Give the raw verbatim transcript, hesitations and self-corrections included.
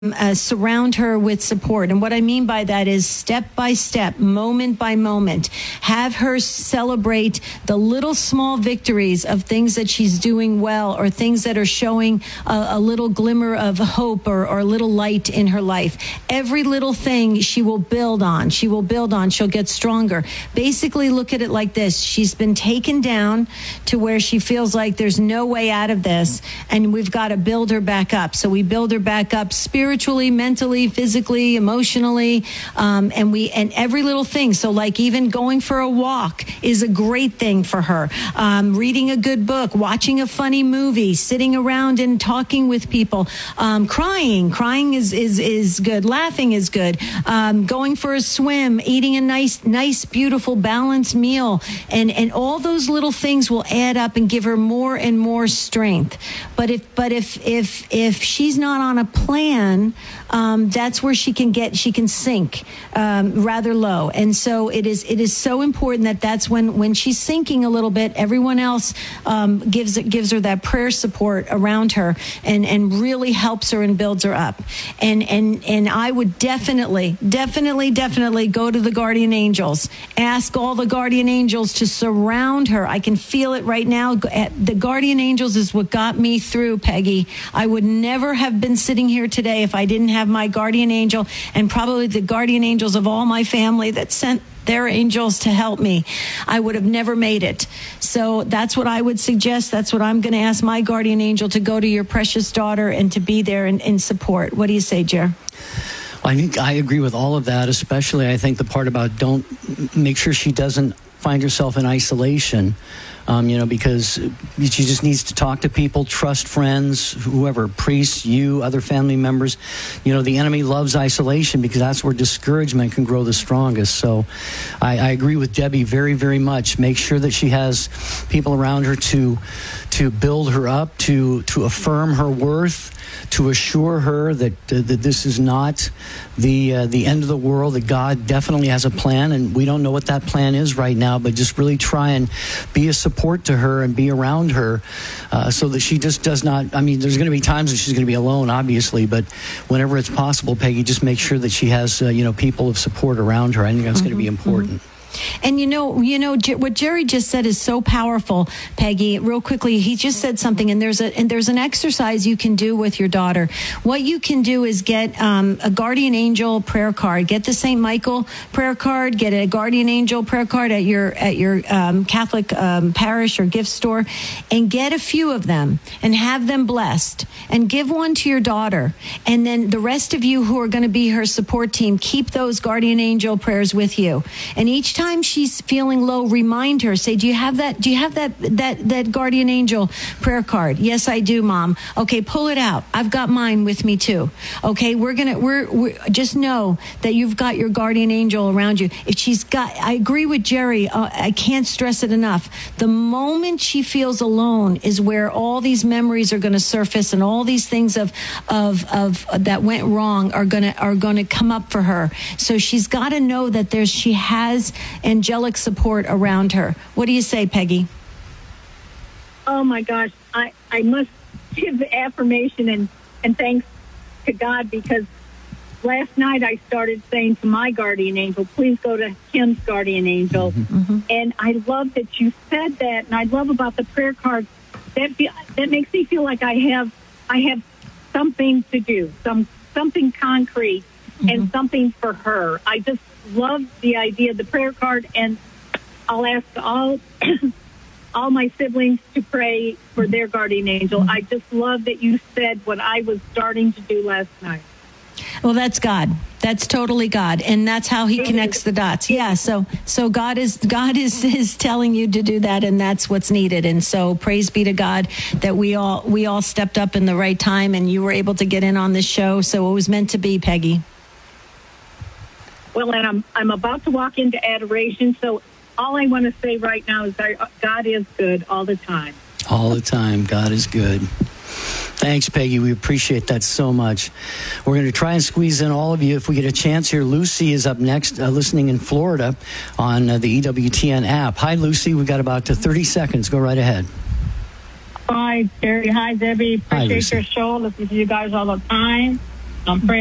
Uh, surround her with support. And what I mean by that is step by step, moment by moment, have her celebrate the little small victories of things that she's doing well or things that are showing a, a little glimmer of hope or, or a little light in her life. Every little thing she will build on. She will build on. She'll get stronger. Basically, look at it like this. She's been taken down to where she feels like there's no way out of this, and we've got to build her back up. So we build her back up spiritually, spiritually, mentally, physically, emotionally, um, and we and every little thing. So like even going for a walk is a great thing for her. Um, reading a good book, watching a funny movie, sitting around and talking with people, um, crying. Crying is, is, is good. Laughing is good. Um, going for a swim, eating a nice, nice, beautiful, balanced meal. And, and all those little things will add up and give her more and more strength. But if, but if, if, if she's not on a plan, Um, that's where she can get, she can sink um, rather low. And so it is, it is so important that that's when, when she's sinking a little bit, everyone else um, gives gives her that prayer support around her and, and really helps her and builds her up. And, and, and I would definitely, definitely, definitely go to the guardian angels. Ask all the guardian angels to surround her. I can feel it right now. The guardian angels is what got me through, Peggy. I would never have been sitting here today if I didn't have my guardian angel and probably the guardian angels of all my family that sent their angels to help me. I would have never made it. So that's what I would suggest. That's what I'm going to ask my guardian angel to go to your precious daughter and to be there in, in support. What do you say, Jer? I think I agree with all of that, especially I think the part about don't make sure she doesn't find herself in isolation. Um, you know, because she just needs to talk to people, trust friends, whoever, priests, you, other family members. You know, the enemy loves isolation because that's where discouragement can grow the strongest. So I, I agree with Debbie very, very much. Make sure that she has people around her to to build her up, to to affirm her worth, to assure her that uh, that this is not the uh, the end of the world, that God definitely has a plan, and we don't know what that plan is right now, but just really try and be a support to her and be around her uh, so that she just does not, I mean, there's going to be times that she's going to be alone, obviously, but whenever it's possible, Peggy, just make sure that she has, uh, you know, people of support around her. I think that's mm-hmm, going to be important. Mm-hmm. And you know, you know what Jerry just said is so powerful, Peggy. Real quickly, he just said something, and there's a and there's an exercise you can do with your daughter. What you can do is get um, a guardian angel prayer card. Get the Saint Michael prayer card. Get a guardian angel prayer card at your at your um, Catholic um, parish or gift store, and get a few of them and have them blessed. And give one to your daughter, and then the rest of you who are going to be her support team, keep those guardian angel prayers with you. And each time time she's feeling low, remind her, say, do you have that, do you have that, that, that guardian angel prayer card? Yes, I do, Mom. Okay, pull it out. I've got mine with me too. Okay, we're going to, we're, we're, just know that you've got your guardian angel around you. If she's got, I agree with Jerry. Uh, I can't stress it enough. The moment she feels alone is where all these memories are going to surface and all these things of, of, of, uh, that went wrong are going to, are going to come up for her. So she's got to know that there's, she has angelic support around her. What do you say, Peggy? Oh my gosh, I, I must give affirmation and, and thanks to God, because last night I started saying to my guardian angel, please go to Kim's guardian angel. Mm-hmm. And I love that you said that, and I love about the prayer card, that that makes me feel like I have I have something to do, some something concrete, mm-hmm. and something for her. I just love the idea of the prayer card, and I'll ask all all my siblings to pray for their guardian angel. Mm-hmm. I just love that you said what I was starting to do last night. Well, that's God. That's totally God, and that's how He it connects is. the dots. Yeah. So, so God is God is is telling you to do that, and that's what's needed. And so, praise be to God that we all we all stepped up in the right time, and you were able to get in on this show. So it was meant to be, Peggy. Well, and I'm I'm about to walk into adoration, so all I want to say right now is that God is good all the time. All the time, God is good. Thanks, Peggy. We appreciate that so much. We're going to try and squeeze in all of you if we get a chance here. Lucy is up next, uh, listening in Florida on uh, the E W T N app. Hi, Lucy. We've got about uh, thirty seconds. Go right ahead. Hi, Jerry. Hi, Debbie. Hi, Appreciate Lucy. your show. Listen to you guys all the time. I'm praying.